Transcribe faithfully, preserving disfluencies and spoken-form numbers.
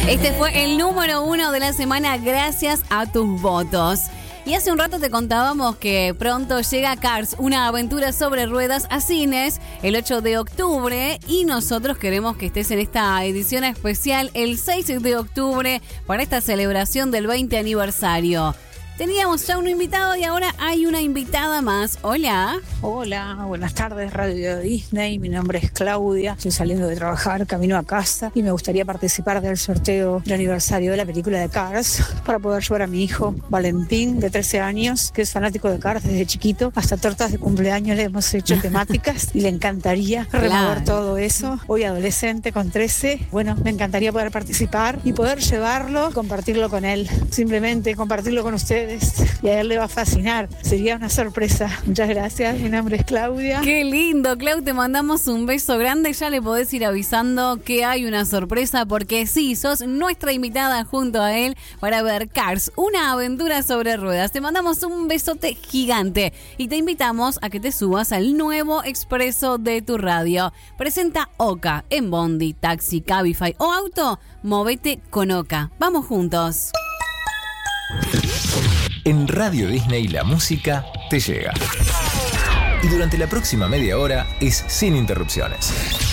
Este fue el número uno de la semana gracias a tus votos. Y hace un rato te contábamos que pronto llega Cars, una aventura sobre ruedas a cines, el ocho de octubre. Y nosotros queremos que estés en esta edición especial el seis de octubre para esta celebración del veinte aniversario. Teníamos ya un invitado y ahora hay una invitada más. Hola. Hola, buenas tardes, Radio Disney. Mi nombre es Claudia. Estoy saliendo de trabajar, camino a casa y me gustaría participar del sorteo del aniversario de la película de Cars para poder llevar a mi hijo Valentín, de trece años, que es fanático de Cars desde chiquito. Hasta tortas de cumpleaños le hemos hecho temáticas y le encantaría remover claro. todo eso. Hoy adolescente con trece. Bueno, me encantaría poder participar y poder llevarlo, compartirlo con él. Simplemente compartirlo con ustedes. Y a él le va a fascinar. Sería una sorpresa. Muchas gracias. Mi nombre es Claudia. Qué lindo, Clau. Te mandamos un beso grande. Ya le podés ir avisando que hay una sorpresa porque sí, sos nuestra invitada junto a él para ver Cars, una aventura sobre ruedas. Te mandamos un besote gigante y te invitamos a que te subas al nuevo expreso de tu radio. Presenta Oca en Bondi, Taxi, Cabify o Auto. Movete con Oca. Vamos juntos. En Radio Disney la música te llega. Y durante la próxima media hora es sin interrupciones.